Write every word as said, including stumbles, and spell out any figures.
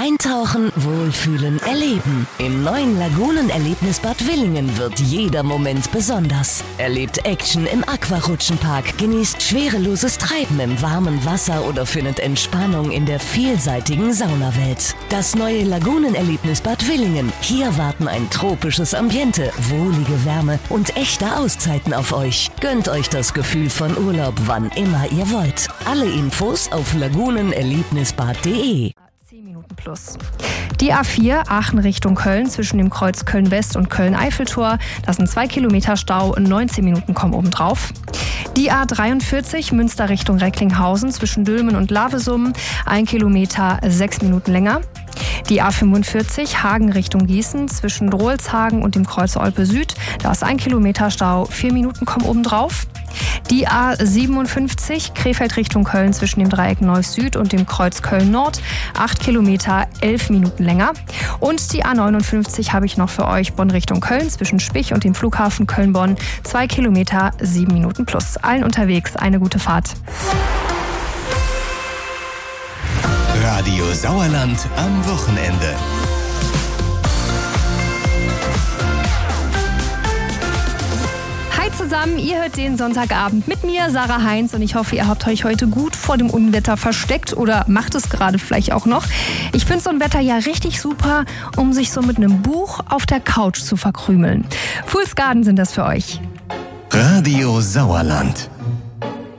Eintauchen, wohlfühlen, erleben. Im neuen Lagunenerlebnisbad Willingen wird jeder Moment besonders. Erlebt Action im Aquarutschenpark, genießt schwereloses Treiben im warmen Wasser oder findet Entspannung in der vielseitigen Saunawelt. Das neue Lagunenerlebnisbad Willingen. Hier warten ein tropisches Ambiente, wohlige Wärme und echte Auszeiten auf euch. Gönnt euch das Gefühl von Urlaub, wann immer ihr wollt. Alle Infos auf lagunenerlebnisbad punkt de. zehn Minuten plus. Die A vier Aachen Richtung Köln zwischen dem Kreuz Köln-West und Köln-Eiffeltor. Das sind zwei Kilometer Stau, neunzehn Minuten kommen obendrauf. Die A dreiundvierzig Münster Richtung Recklinghausen zwischen Dülmen und Lavesummen. Ein Kilometer, sechs Minuten länger. Die A fünfundvierzig Hagen Richtung Gießen zwischen Drohlshagen und dem Kreuz Olpe Süd. Da ist ein Kilometer Stau, vier Minuten kommen obendrauf. Die A siebenundfünfzig Krefeld Richtung Köln zwischen dem Dreieck Neuss Süd und dem Kreuz Köln Nord. acht Kilometer, elf Minuten länger. Und die A neunundfünfzig habe ich noch für euch Bonn Richtung Köln zwischen Spich und dem Flughafen Köln-Bonn. zwei Kilometer, sieben Minuten plus. Allen unterwegs eine gute Fahrt. Radio Sauerland am Wochenende. Hi zusammen, ihr hört den Sonntagabend mit mir, Sarah Heinz, und ich hoffe, ihr habt euch heute gut vor dem Unwetter versteckt oder macht es gerade vielleicht auch noch. Ich finde so ein Wetter ja richtig super, um sich so mit einem Buch auf der Couch zu verkrümeln. Fool's Garden sind das für euch. Radio Sauerland.